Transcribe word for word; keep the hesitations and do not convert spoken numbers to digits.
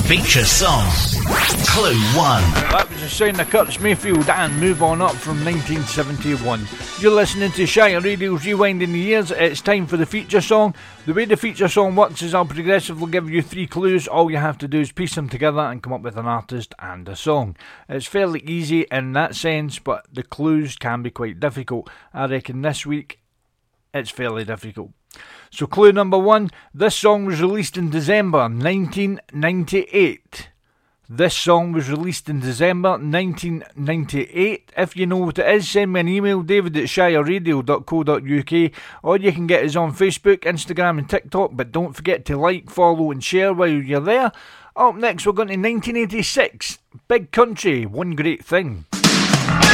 Feature Song. Clue one. That was a sign of Curtis Mayfield and Move On Up from nineteen seventy-one. You're listening to Shire Radio's Rewinding the Years. It's time for the feature song. The way the feature song works is I'll progressively give you three clues. All you have to do is piece them together and come up with an artist and a song. It's fairly easy in that sense, but the clues can be quite difficult. I reckon this week it's fairly difficult. So clue number one, this song was released in December nineteen ninety-eight. This song was released in December nineteen ninety-eight. If you know what it is, send me an email, david at shire radio dot co dot uk, or you can get us on Facebook, Instagram and TikTok, but don't forget to like, follow and share while you're there. Up next we're going to nineteen eighty-six, Big Country, One Great Thing.